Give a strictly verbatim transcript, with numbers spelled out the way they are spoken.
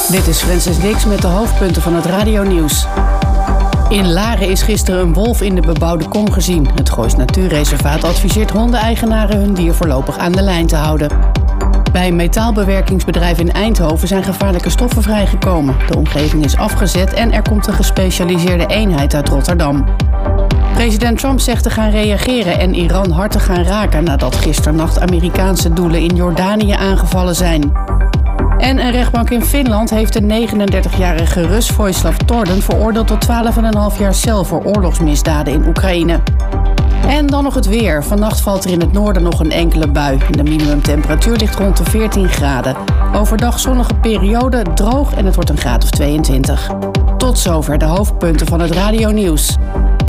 Dit is Francis Dix met de hoofdpunten van het radionieuws. In Laren is gisteren een wolf in de bebouwde kom gezien. Het Goois Natuurreservaat adviseert hondeneigenaren hun dier voorlopig aan de lijn te houden. Bij een metaalbewerkingsbedrijf in Eindhoven zijn gevaarlijke stoffen vrijgekomen. De omgeving is afgezet en er komt een gespecialiseerde eenheid uit Rotterdam. President Trump zegt te gaan reageren en Iran hard te gaan raken nadat gisternacht Amerikaanse doelen in Jordanië aangevallen zijn. En een rechtbank in Finland heeft de negenendertigjarige Rus Vojislav Torden veroordeeld tot twaalf komma vijf jaar cel voor oorlogsmisdaden in Oekraïne. En dan nog het weer. Vannacht valt er in het noorden nog een enkele bui. De minimumtemperatuur ligt rond de veertien graden. Overdag zonnige periode, droog en het wordt een graad of tweeëntwintig. Tot zover de hoofdpunten van het radionieuws.